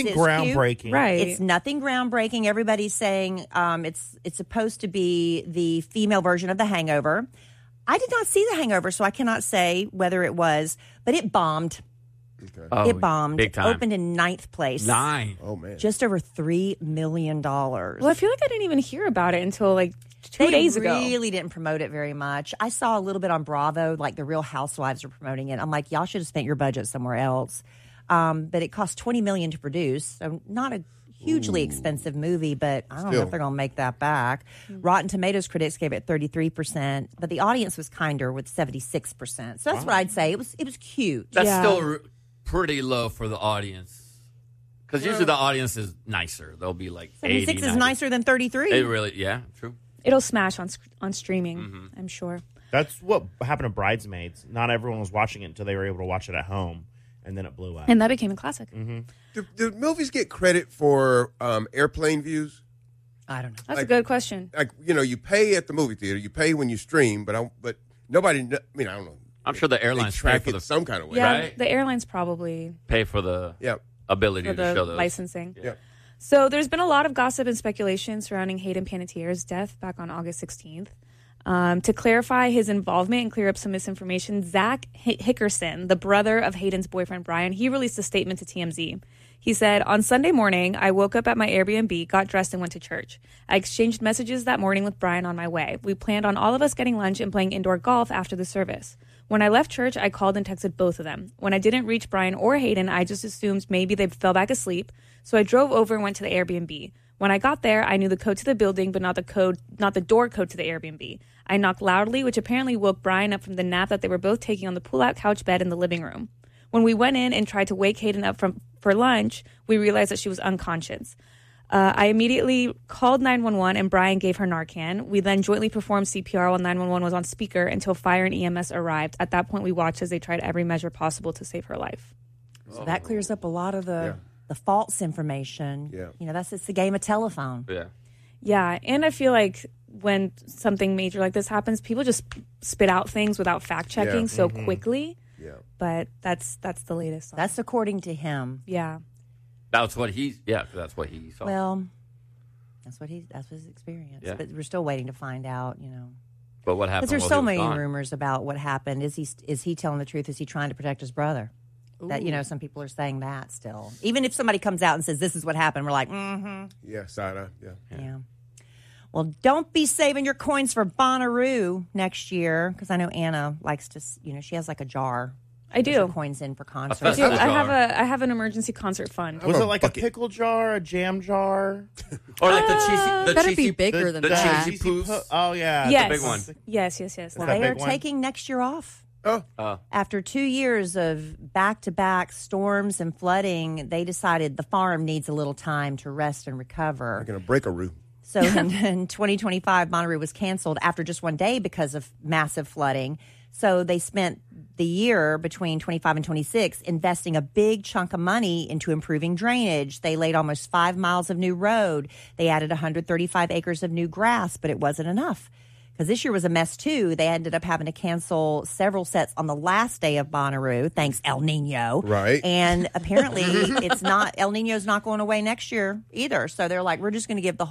nothing groundbreaking. Cute. Right. It's nothing groundbreaking. Everybody's saying it's supposed to be the female version of The Hangover. I did not see The Hangover, so I cannot say whether it was, but it bombed. Okay. Oh, It bombed. big time. Opened in 9th place. 9. Oh, man. Just over $3 million. Well, I feel like I didn't even hear about it until like 2 They days ago. really didn't promote it very much. I saw a little bit on Bravo, like the Real Housewives are promoting it. I'm like, y'all should have spent your budget somewhere else. But it cost $20 million to produce, so not a hugely expensive movie, but I don't know if they're going to make that back. Rotten Tomatoes critics gave it 33%, but the audience was kinder with 76%. So that's what I'd say. It was cute. That's Yeah. still pretty low for the audience. Because usually the audience is nicer. They'll be like 80, 76 is 90. nicer than 33. It really, yeah, true. It'll smash on streaming, I'm sure. That's what happened to Bridesmaids. Not everyone was watching it until they were able to watch it at home, and then it blew up. And that became a classic. Do movies get credit for airplane views? I don't know. That's a good question. Like, you pay at the movie theater, you pay when you stream, but nobody. I mean, I don't know. I'm sure the They airlines pay track for it the some kind of way. Yeah, right? the airlines probably pay for the Yeah. ability for to show the those. licensing. Yeah. So there's been a lot of gossip and speculation surrounding Hayden Panettiere's death back on August 16th. To clarify his involvement and clear up some misinformation, Zach Hickerson, the brother of Hayden's boyfriend Brian, he released a statement to TMZ. He said, "On Sunday morning, I woke up at my Airbnb, got dressed, and went to church. I exchanged messages that morning with Brian on my way. We planned on all of us getting lunch and playing indoor golf after the service. When I left church, I called and texted both of them. When I didn't reach Brian or Hayden, I just assumed maybe they fell back asleep. So I drove over and went to the Airbnb. When I got there, I knew the code to the building, but not the door code to the Airbnb. I knocked loudly, which apparently woke Brian up from the nap that they were both taking on the pull-out couch bed in the living room. When we went in and tried to wake Hayden up for lunch, we realized that she was unconscious. I immediately called 911 and Brian gave her Narcan. We then jointly performed CPR while 911 was on speaker until fire and EMS arrived. At that point, we watched as they tried every measure possible to save her life." So that clears up a lot of the false information. Yeah. It's a game of telephone. Yeah. Yeah, and I feel like when something major like this happens, people just spit out things without fact-checking so quickly. Yeah. But that's the latest. That's according to him. Yeah. That's what he saw. Well, that's his experience. Yeah. But we're still waiting to find out, but what happened? Because there's while so he was many gone? rumors about what happened. Is he telling the truth? Is he trying to protect his brother? That, some people are saying that still. Even if somebody comes out and says this is what happened, we're like, Yeah, side eye. yeah. Well, don't be saving your coins for Bonnaroo next year, because I know Anna likes to, she has like a jar. I do. Puts her coins in for concerts. That's I a jar. have an emergency concert fund. Was it like bucket. a pickle jar, a jam jar? Or like the cheesy, better be bigger than the that. cheesy poos. Oh, yeah. Yes. big one. Yes. Well, that they are big one? taking next year off. Oh, After 2 years of back-to-back storms and flooding, they decided the farm needs a little time to rest and recover. I'm going to break a roo. So in 2025, Bonnaroo was canceled after just one day because of massive flooding. So they spent the year between 25 and 26 investing a big chunk of money into improving drainage. They laid almost 5 miles of new road. They added 135 acres of new grass, but it wasn't enough. Because this year was a mess, too. They ended up having to cancel several sets on the last day of Bonnaroo, thanks El Nino. Right. And apparently El Nino's not going away next year either. So they're like, we're just going to give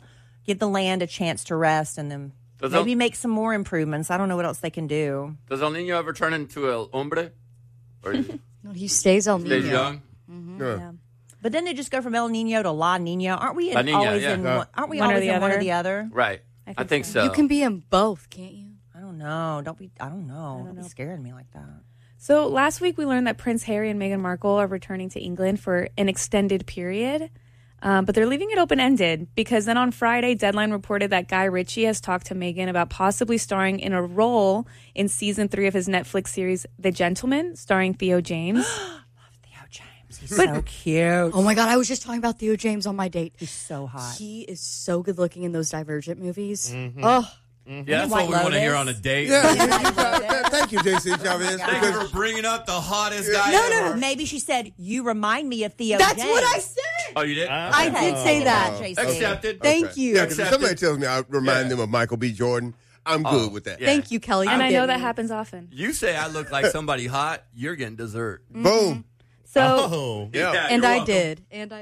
the land a chance to rest and then maybe make some more improvements. I don't know what else they can do. Does El Nino ever turn into El Hombre? Or No, he stays El Nino. stays young? Yeah. But then they just go from El Nino to La Nina. Aren't we La Niña, always yeah. in aren't we One or always the in one or other. the other? Right. I think so. You can be in both, can't you? I don't know. I don't know. Don't be scaring me like that. So last week we learned that Prince Harry and Meghan Markle are returning to England for an extended period. But they're leaving it open-ended because then on Friday, Deadline reported that Guy Ritchie has talked to Meghan about possibly starring in a role in season 3 of his Netflix series, The Gentleman, starring Theo James. Theo James. He's so cute. Oh my God, I was just talking about Theo James on my date. He's so hot. He is so good looking in those Divergent movies. Mm-hmm. Oh, Yeah, that's White what we want to Lotus. hear on a date. Thank you, JC Chavez. Thank you Because for bringing up the hottest guy No, ever. no. Maybe she said, you remind me of Theo that's James. what I said. Oh, you did? I did say that. JC. Accepted. Thank you. yeah, 'cause if somebody tells me I remind them of Michael B. Jordan, I'm good with that. yeah. Thank you, Kelly. And You I get know me. that happens often. You say I look like somebody hot, you're getting dessert. Boom. So Oh. Yeah. And you're I welcome. did. And I